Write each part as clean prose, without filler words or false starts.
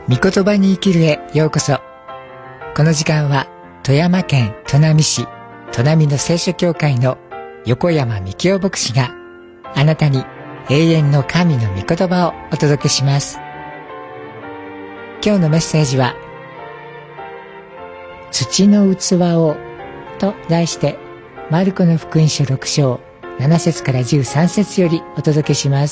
御言葉に生きるへようこそ。この時間は富山県砺波市砺波の聖書教会の横山幹夫牧師があなたに永遠の神の御言葉をお届けします。今日のメッセージは土の器をと題してマルコの福音書6章7節から13節よりお届けします。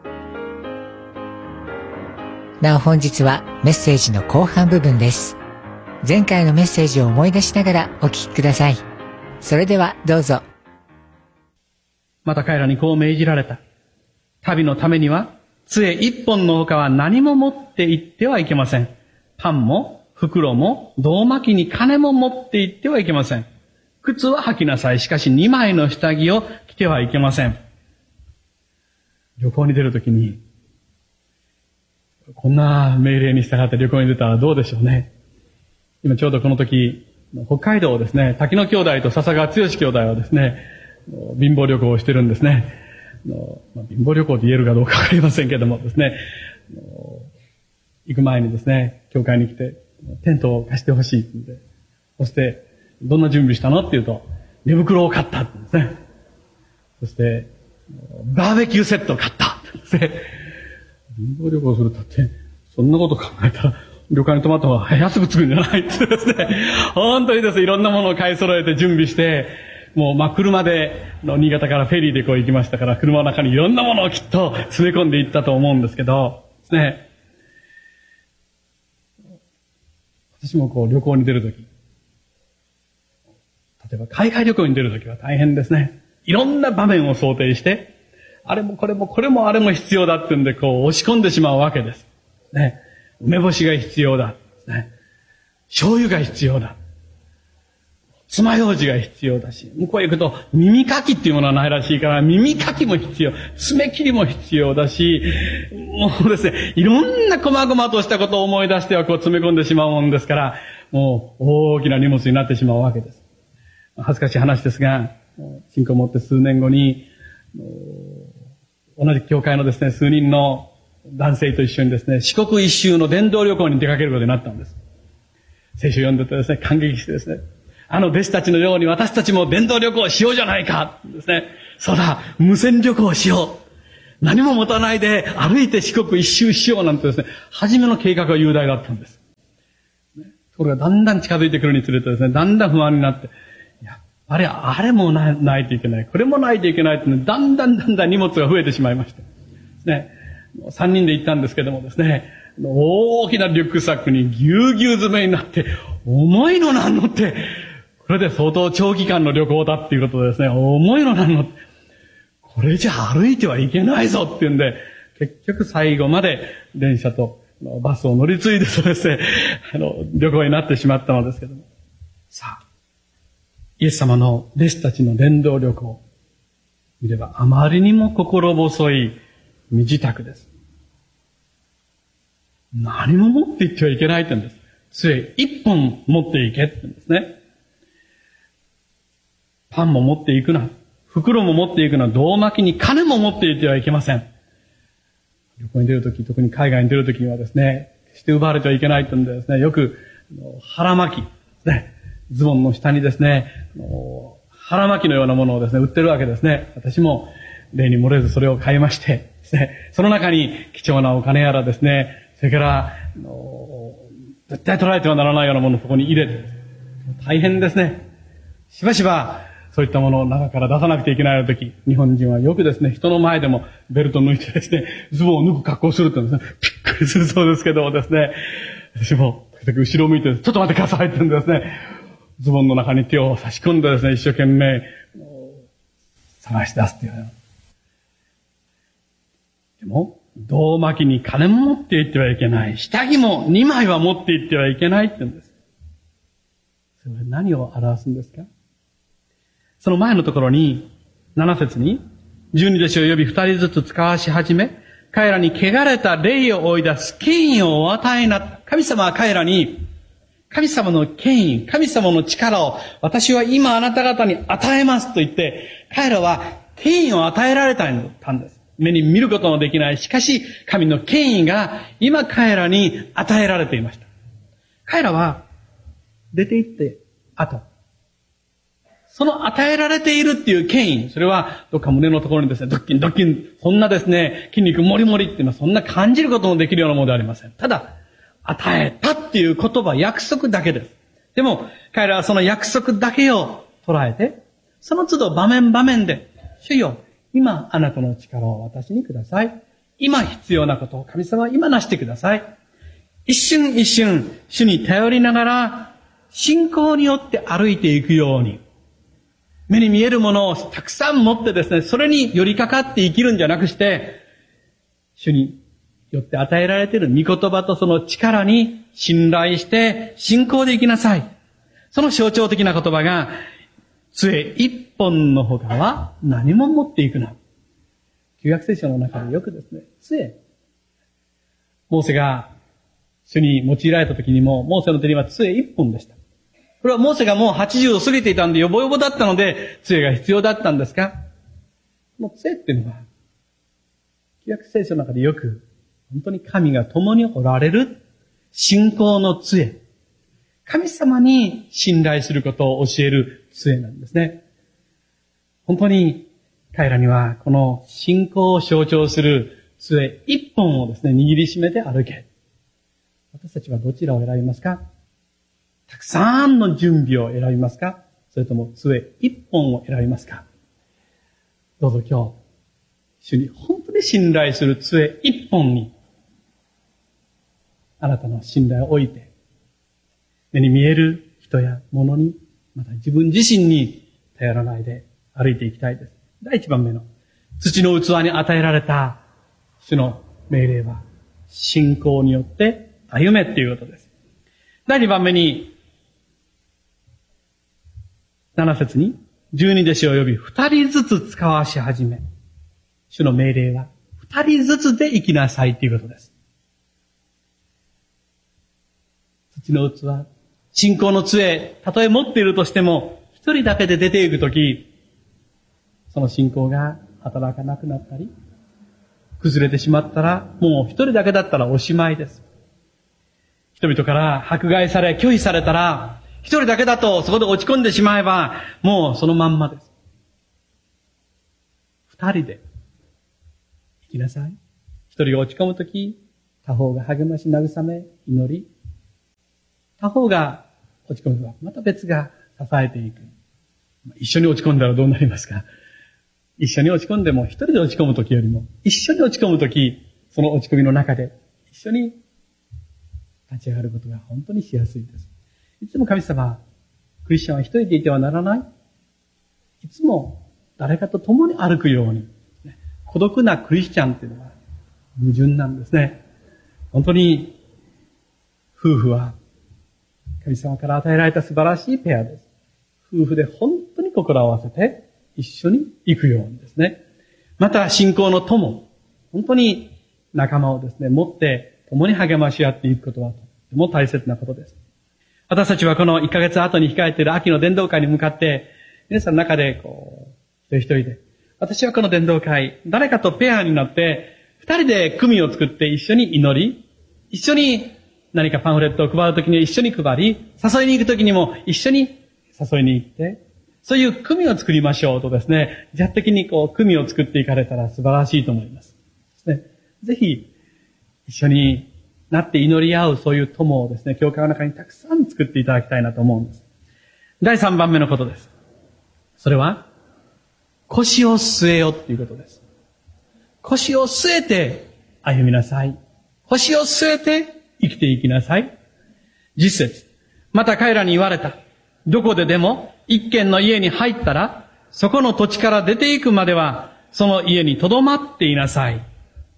なお本日はメッセージの後半部分です。前回のメッセージを思い出しながらお聞きください。それではどうぞ。 また彼らにこう命じられた。旅のためには杖一本のほかは何も持って行ってはいけません。パンも袋も胴巻きに金も持って行ってはいけません。靴は履きなさい。しかし2枚の下着を着てはいけません。旅行に出るときにこんな命令に従って旅行に出たらどうでしょうね。今ちょうどこの時、北海道をですね、滝野兄弟と笹川剛兄弟はですね、貧乏旅行をしてるんですね。貧乏旅行と言えるかどうかわかりませんけどもですね、行く前にですね、教会に来て、テントを貸してほしいって言って、そして、どんな準備したのって言うと、寝袋を買ったってですね。そして、バーベキューセットを買ったってですね。貧乏旅行するとって、そんなこと考えたら、旅館に泊まった方が安くつくんじゃないってですね。本当にですね、いろんなものを買い揃えて準備して、もう車で、新潟からフェリーでこう行きましたから、車の中にいろんなものをきっと詰め込んでいったと思うんですけど、ですね。私もこう旅行に出るとき、例えば海外旅行に出るときは大変ですね。いろんな場面を想定して、あれもこれもこれもあれも必要だってんで、こう押し込んでしまうわけです。ね。梅干しが必要だ。ね。醤油が必要だ。爪楊枝が必要だし、向こうへ行くと耳かきっていうものはないらしいから、耳かきも必要。爪切りも必要だし、もうですね、いろんな細々としたことを思い出してはこう詰め込んでしまうもんですから、もう大きな荷物になってしまうわけです。恥ずかしい話ですが、信仰を持って数年後に、同じ教会のですね、数人の男性と一緒にですね、四国一周の伝道旅行に出かけることになったんです。聖書を読んでてですね、感激してですね、あの弟子たちのように私たちも伝道旅行をしようじゃないかですね。そうだ、無線旅行をしよう。何も持たないで歩いて四国一周しようなんてですね、初めの計画は雄大だったんです。それがだんだん近づいてくるにつれてですね、だんだん不安になって、あれもないといけない。これもないといけないって、ね、だんだん荷物が増えてしまいまして。ですね。3人で行ったんですけどもですね、大きなリュックサックにぎゅうぎゅう詰めになって、重いのなんのって、これで相当長期間の旅行だっていうことでですね、重いのなんのって、これじゃ歩いてはいけないぞっていうんで、結局最後まで電車とバスを乗り継いでですね、旅行になってしまったのですけども。さあ、イエス様の弟子たちの伝道旅行を見ればあまりにも心細い身支度です。何も持って行ってはいけないって言うんです。杖一本持って行けって言うんですね。パンも持って行くな。袋も持って行くな。胴巻きに金も持って行ってはいけません。旅行に出るとき、特に海外に出るときにはですね、決して奪われてはいけないって言うんでですね、よく腹巻きですね。ズボンの下にですね、腹巻きのようなものをですね、売ってるわけですね。私も例に漏れずそれを買いましてですね、その中に貴重なお金やらですね、それから、絶対取られてはならないようなものをそこに入れて、大変ですね。しばしばそういったものを中から出さなくてはいけないとき、日本人はよくですね、人の前でもベルトを抜いてですね、ズボンを脱く格好をするってですね、びっくりするそうですけどもですね、私も時々後ろを向いて、ちょっと待ってくださいって言うんですね、ズボンの中に手を差し込んでですね、一生懸命探し出すっていう。でも、胴巻きに金も持って行ってはいけない。下着も2枚は持って行ってはいけないって言うんです。それは何を表すんですか？その前のところに、7節に、12弟子を呼び2人ずつ使わし始め、彼らに汚れた霊を追い出す権威をお与えになった。神様は彼らに、神様の権威、神様の力を私は今あなた方に与えますと言って、彼らは権威を与えられたんです。 目に見ることのできない。しかし、神の権威が今彼らに与えられていました。彼らは出て行って後、その与えられているっていう権威、それはどっか胸のところにですね、ドッキンドッキン、そんなですね、筋肉もりもりっていうのはそんな感じることのできるようなものではありません。ただ、与えたっていう言葉、約束だけです。でも、彼らはその約束だけを捉えて、その都度場面場面で、主よ、今あなたの力を私にください。今必要なことを神様は今なしてください。一瞬一瞬、主に頼りながら、信仰によって歩いていくように、目に見えるものをたくさん持ってですね、それに寄りかかって生きるんじゃなくして、主によって与えられている御言葉とその力に信頼して信仰で生きなさい。その象徴的な言葉が、杖一本のほかは何も持っていくな。旧約聖書の中でよくですね、杖。モーセが主に用いられた時にも、モーセの手には杖一本でした。これはモーセがもう80を過ぎていたんで、ヨボヨボだったので、杖が必要だったんですか？この杖っていうのは、旧約聖書の中でよく、本当に神が共におられる信仰の杖。神様に信頼することを教える杖なんですね。本当に彼らにはこの信仰を象徴する杖一本をですね、握りしめて歩け。私たちはどちらを選びますか？たくさんの準備を選びますか？それとも杖一本を選びますか？どうぞ今日、主に本当に信頼する杖一本に、あなたの信頼を置いて、目に見える人や物に、また自分自身に頼らないで歩いていきたいです。第一番目の、土の器に与えられた主の命令は、信仰によって歩めっていうことです。第二番目に、7節に、12弟子を呼び、2人ずつ使わし始め、主の命令は、2人ずつで生きなさいということです。土の器、信仰の杖、たとえ持っているとしても、一人だけで出ていくとき、その信仰が働かなくなったり、崩れてしまったら、もう一人だけだったらおしまいです。人々から迫害され、拒否されたら、一人だけだとそこで落ち込んでしまえば、もうそのまんまです。二人で生きなさい。一人が落ち込むとき、他方が励まし慰め、祈り、他方が落ち込むとまた別が支えていく。一緒に落ち込んだらどうなりますか？一緒に落ち込んでも一人で落ち込むときよりも、一緒に落ち込むとき、その落ち込みの中で一緒に立ち上がることが本当にしやすいです。いつも神様、クリスチャンは一人でいてはならない。いつも誰かと共に歩くように。孤独なクリスチャンっていうのは矛盾なんですね。本当に夫婦は神様から与えられた素晴らしいペアです。夫婦で本当に心を合わせて一緒に行くようにですね。また信仰の友、本当に仲間をですね、持って共に励まし合っていくことはとても大切なことです。私たちはこの1ヶ月後に控えている秋の伝道会に向かって、皆さんの中で一人一人で、私はこの伝道会、誰かとペアになって、二人で組を作って一緒に祈り、一緒に何かパンフレットを配るときには一緒に配り、誘いに行くときにも一緒に誘いに行って、そういう組を作りましょうとですね、自発的に組を作っていかれたら素晴らしいと思います。ですね、ぜひ、一緒になって祈り合うそういう友をですね、教会の中にたくさん作っていただきたいなと思うんです。第3番目のことです。それは、腰を据えよっていうことです。腰を据えて歩みなさい。腰を据えて生きていきなさい。実節。また彼らに言われた。どこででも一軒の家に入ったら、そこの土地から出ていくまでは、その家に留まっていなさい。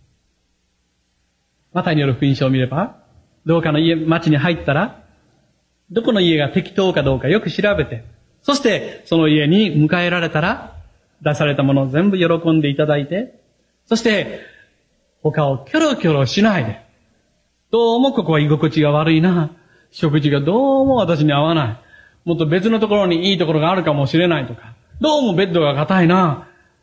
マタイによる福音書を見れば、どうかの町に入ったら、どこの家が適当かどうかよく調べて、そしてその家に迎えられたら、出されたものを全部喜んでいただいて、そして他をキョロキョロしないで、どうもここは居心地が悪いな、食事がどうも私に合わない、もっと別のところにいいところがあるかもしれないとか、どうもベッドが硬いな、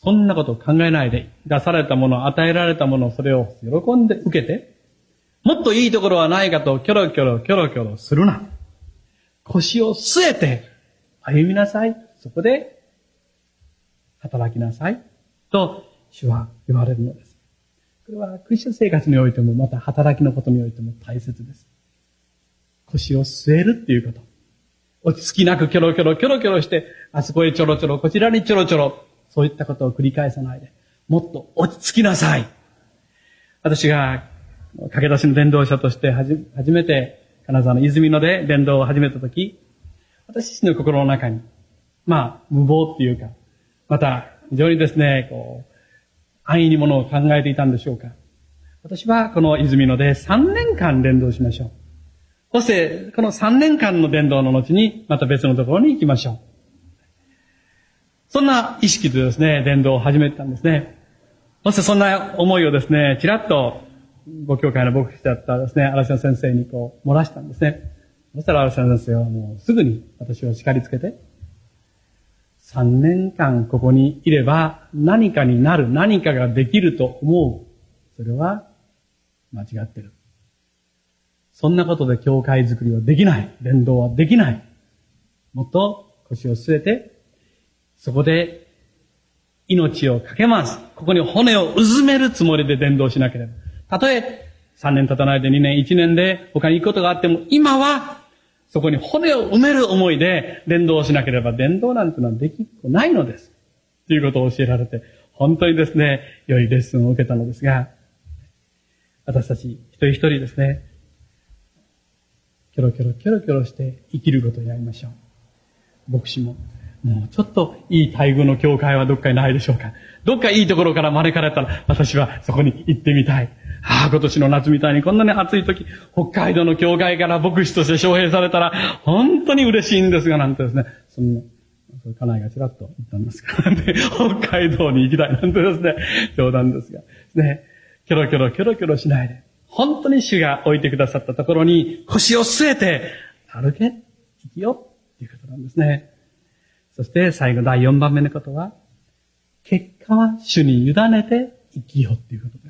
そんなことを考えないで、出されたもの、与えられたもの、それを喜んで受けて、もっといいところはないかとキョロキョロキョロキョロするな。腰を据えて歩みなさい。そこで働きなさい。と主は言われるのです。これはクリスチャン生活においても、また働きのことにおいても大切です。腰を据えるっていうこと。落ち着きなくキョロキョロキョロキョロして、あそこへちょろちょろ、こちらにちょろちょろ、そういったことを繰り返さないで、もっと落ち着きなさい。私が駆け出しの伝道者として初めて金沢の泉野で伝道を始めたとき、私自身の心の中に、無謀っていうか、また非常にですね、安易にものを考えていたんでしょうか。私はこの泉野で3年間伝道しましょう。そして、この3年間の伝道の後に、また別のところに行きましょう。そんな意識でですね、伝道を始めたんですね。そしてそんな思いをですね、ちらっと、ご教会の牧師だったですね、嵐野先生に漏らしたんですね。そしたら嵐野先生はもうすぐに私を叱りつけて、3年間ここにいれば何かになる、何かができると思う。それは間違ってる。そんなことで教会づくりはできない。伝道はできない。もっと腰を据えて、そこで命をかけます。ここに骨をうずめるつもりで伝道しなければ。たとえ3年経たないで2年、1年で他に行くことがあっても、今はそこに骨を埋める思いで伝道しなければ、伝道なんてのはできっこないのです。ということを教えられて、本当にですね、良いレッスンを受けたのですが、私たち一人一人ですね、キョロキョロキョロキョロして生きることをやりましょう。牧師も、もうちょっといい待遇の教会はどっかにないでしょうか。どっかいいところから招かれたら、私はそこに行ってみたい。今年の夏みたいにこんなに暑い時、北海道の教会から牧師として招聘されたら、本当に嬉しいんですが、なんてですね、そんな、家内がちらっと言ったんですから、ね、北海道に行きたいなんてですね、冗談ですが、ね、キョロキョロキョロキョロしないで、本当に主が置いてくださったところに腰を据えて、歩け、生きよ、ということなんですね。そして最後第4番目のことは、結果は主に委ねて生きよということです。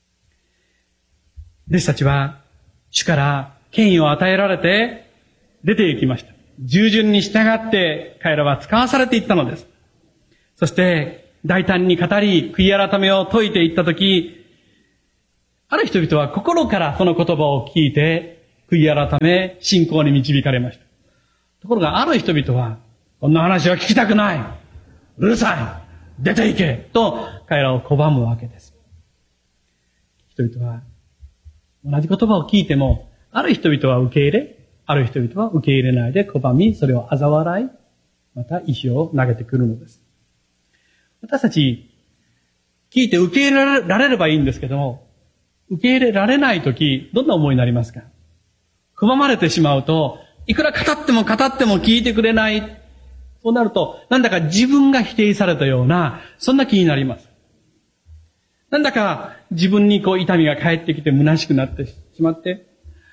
弟子たちは主から権威を与えられて出て行きました。従順に従って彼らは使わされていったのです。そして大胆に語り悔い改めを説いていったとき、ある人々は心からその言葉を聞いて悔い改め信仰に導かれました。ところがある人々はこんな話は聞きたくない。うるさい。出て行け。と彼らを拒むわけです。人々は同じ言葉を聞いても、ある人々は受け入れ、ある人々は受け入れないで拒み、それを嘲笑い、また意志を投げてくるのです。私たち、聞いて受け入れられればいいんですけども、受け入れられないとき、どんな思いになりますか？拒まれてしまうと、いくら語っても聞いてくれない。そうなると、なんだか自分が否定されたような、そんな気になります。なんだか自分に痛みが返ってきて虚しくなってしまって、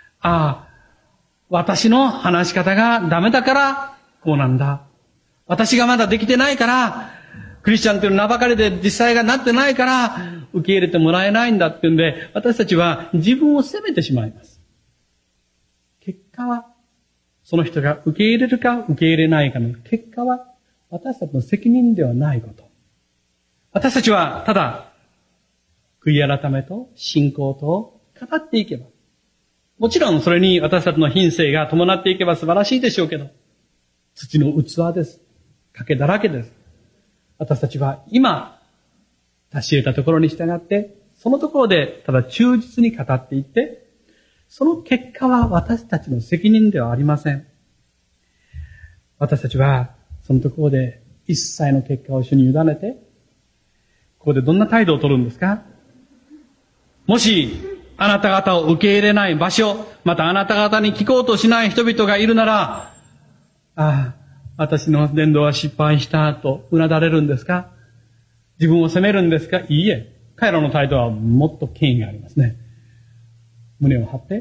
私の話し方がダメだからこうなんだ。私がまだできてないから、クリスチャンという名ばかりで実際がなってないから受け入れてもらえないんだっていうんで、私たちは自分を責めてしまいます。結果は、その人が受け入れるか受け入れないかの結果は、私たちの責任ではないこと。私たちはただ、悔い改めと信仰と語っていけば、もちろんそれに私たちの品性が伴っていけば素晴らしいでしょうけど、土の器です。賭けだらけです。私たちは今、達し得たところに従って、そのところでただ忠実に語っていって、その結果は私たちの責任ではありません。私たちはそのところで一切の結果を主に委ねて、ここでどんな態度を取るんですか？もし、あなた方を受け入れない場所、またあなた方に聞こうとしない人々がいるなら、私の伝道は失敗したとうなだれるんですか？自分を責めるんですか？いいえ。彼らの態度はもっと権威がありますね。胸を張って、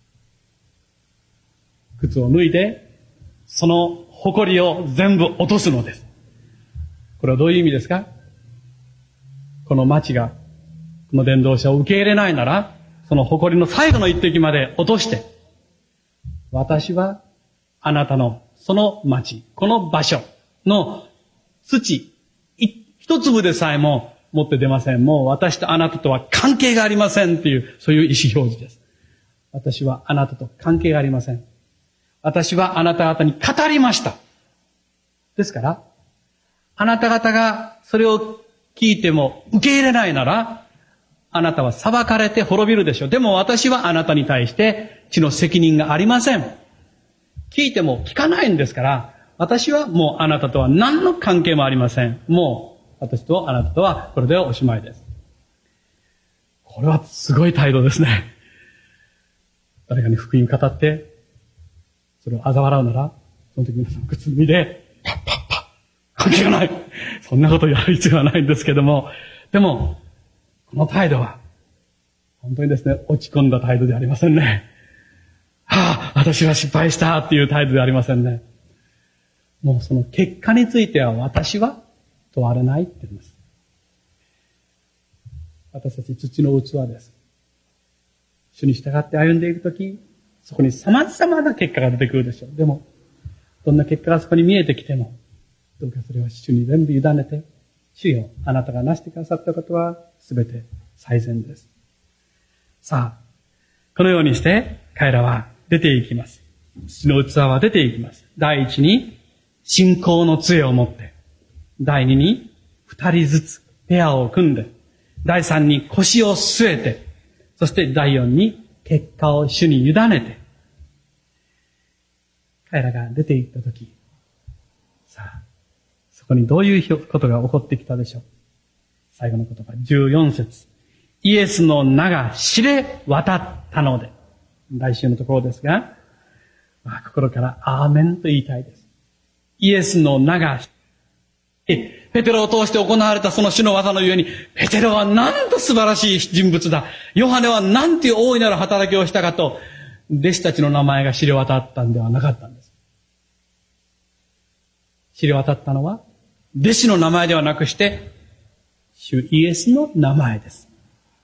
靴を脱いで、その誇りを全部落とすのです。これはどういう意味ですか？ この町が、この伝道者を受け入れないなら、その誇りの最後の一滴まで落として、私はあなたのその町、この場所の土、一粒でさえも持って出ません。もう私とあなたとは関係がありませんっていう、そういう意思表示です。私はあなたと関係がありません。私はあなた方に語りました。ですから、あなた方がそれを聞いても受け入れないなら、あなたは裁かれて滅びるでしょう。でも私はあなたに対して血の責任がありません。聞いても聞かないんですから、私はもうあなたとは何の関係もありません。もう私とあなたとはこれでおしまいです。これはすごい態度ですね。誰かに福音語って、それを嘲笑うなら、その時皆さん靴脱いで、パッパッパッ、関係がない。そんなことをやる必要はないんですけども、でも、この態度は、本当にですね、落ち込んだ態度ではありませんね。はあ、私は失敗したっていう態度ではありませんね。もうその結果については私は問われないって言うんです。私たち土の器です。主に従って歩んでいくとき、そこに様々な結果が出てくるでしょう。でも、どんな結果がそこに見えてきても、どうかそれを主に全部委ねて、主よ、あなたがなしてくださったことは全て最善です。さあ、このようにして彼らは出ていきます。土の器は出ていきます。第一に、信仰の杖を持って、第二に、二人ずつペアを組んで、第三に腰を据えて、そして第四に結果を主に委ねて、彼らが出て行ったとき、さあ、そこにどういうことが起こってきたでしょう。最後の言葉、14節。イエスの名が知れ渡ったので。来週のところですが、心からアーメンと言いたいです。イエスの名が、ペテロを通して行われたその主の技のゆえに、ペテロはなんと素晴らしい人物だ。ヨハネはなんていう大いなる働きをしたかと、弟子たちの名前が知れ渡ったんではなかったんです。知れ渡ったのは、弟子の名前ではなくして、主イエスの名前です。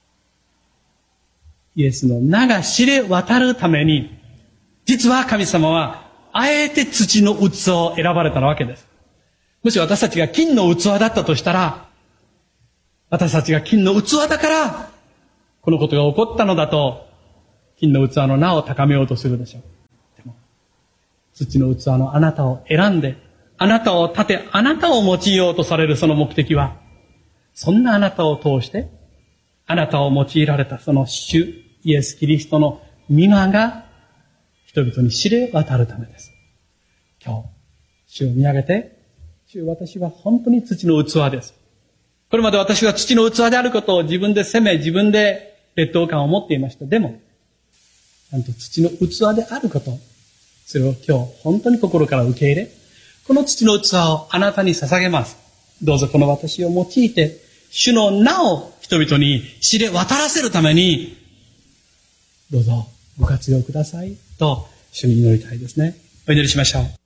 イエスの名が知れ渡るために、実は神様は、あえて土の器を選ばれたわけです。もし私たちが金の器だったとしたら、私たちが金の器だから、このことが起こったのだと、金の器の名を高めようとするでしょう。でも、土の器のあなたを選んで、あなたを立て、あなたを用いようとされるその目的は、そんなあなたを通して、あなたを用いられたその主イエス・キリストの皆が人々に知れ渡るためです。今日、主を見上げて、主、私は本当に土の器です。これまで私は土の器であることを自分で責め、自分で劣等感を持っていました。でも、ちゃんと土の器であること、それを今日本当に心から受け入れ、この土の器をあなたに捧げます。どうぞこの私を用いて、主の名を人々に知れ渡らせるために、どうぞご活用くださいと主に祈りたいですね。お祈りしましょう。